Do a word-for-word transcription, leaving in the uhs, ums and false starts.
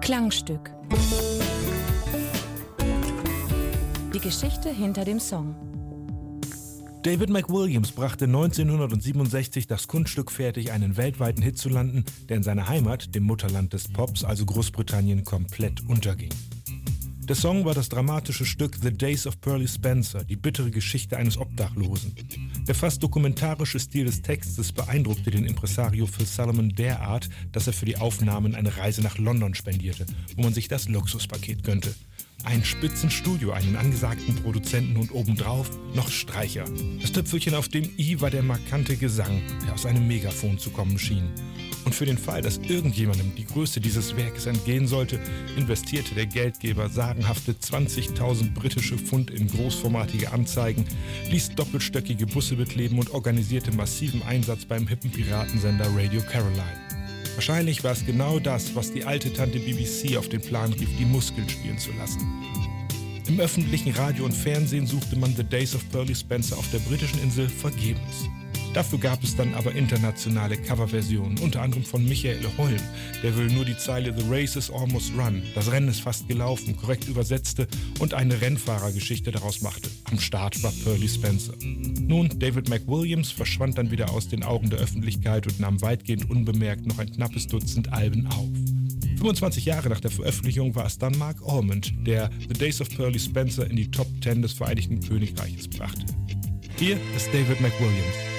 Klangstück. Die Geschichte hinter dem Song. David McWilliams brachte neunzehnhundertsiebenundsechzig das Kunststück fertig, einen weltweiten Hit zu landen, der in seiner Heimat, dem Mutterland des Pops, also Großbritannien, komplett unterging. Der Song war das dramatische Stück The Days of Pearly Spencer, die bittere Geschichte eines Obdachlosen. Der fast dokumentarische Stil des Textes beeindruckte den Impresario Phil Solomon derart, dass er für die Aufnahmen eine Reise nach London spendierte, wo man sich das Luxuspaket gönnte. Ein Spitzenstudio, einen angesagten Produzenten und obendrauf noch Streicher. Das Tüpfelchen auf dem i war der markante Gesang, der aus einem Megafon zu kommen schien. Und für den Fall, dass irgendjemandem die Größe dieses Werkes entgehen sollte, investierte der Geldgeber sagenhafte zwanzigtausend britische Pfund in großformatige Anzeigen, ließ doppelstöckige Busse bekleben und organisierte massiven Einsatz beim hippen Piratensender Radio Caroline. Wahrscheinlich war es genau das, was die alte Tante B B C auf den Plan rief, die Muskeln spielen zu lassen. Im öffentlichen Radio und Fernsehen suchte man The Days of Pearly Spencer auf der britischen Insel vergebens. Dafür gab es dann aber internationale Coverversionen, unter anderem von Michael Holm, der wohl nur die Zeile The Race is almost run, das Rennen ist fast gelaufen, korrekt übersetzte und eine Rennfahrergeschichte daraus machte. Am Start war Pearly Spencer. Nun, David McWilliams verschwand dann wieder aus den Augen der Öffentlichkeit und nahm weitgehend unbemerkt noch ein knappes Dutzend Alben auf. fünfundzwanzig Jahre nach der Veröffentlichung war es dann Mark Almond, der The Days of Pearly Spencer in die Top zehn des Vereinigten Königreiches brachte. Hier ist David McWilliams.